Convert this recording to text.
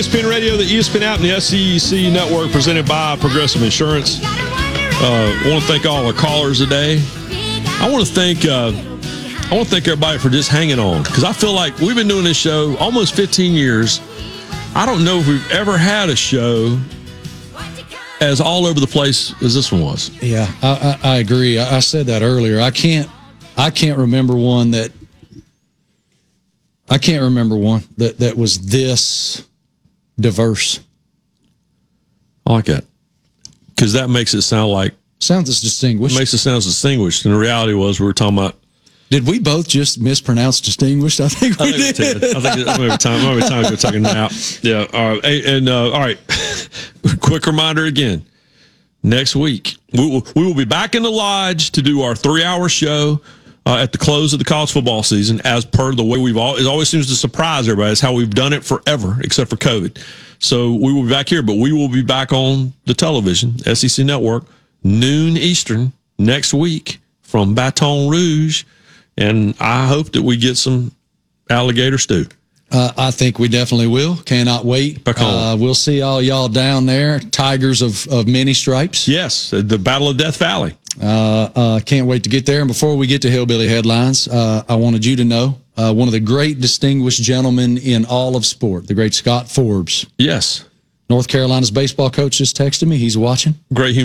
ESPN Radio, the ESPN app, and the SEC Network, presented by Progressive Insurance. I want to thank all our callers today. I want to thank everybody for just hanging on, because I feel like we've been doing this show almost 15 years. I don't know if we've ever had a show as all over the place as this one was. Yeah, I agree. I said that earlier. I can't remember one that was this diverse. I like that, because that makes it sound like sounds as distinguished. Makes it sound distinguished. And the reality was, we were talking about. Did we both just mispronounce distinguished? I think we did. I think maybe time to take a nap. Yeah. All right. And all right. Quick reminder again. Next week, we will be back in the lodge to do our 3-hour show at the close of the college football season, as per the way it always seems to surprise everybody. It's how we've done it forever, except for COVID. So we will be back here, but we will be back on the television, SEC Network, noon Eastern next week from Baton Rouge. And I hope that we get some alligator stew. I think we definitely will. Cannot wait. We'll see all y'all down there. Tigers of many stripes. Yes, the Battle of Death Valley. Can't wait to get there. And before we get to Hillbilly Headlines, I wanted you to know one of the great distinguished gentlemen in all of sport, the great Scott Forbes. Yes. North Carolina's baseball coach just texted me. He's watching. Great human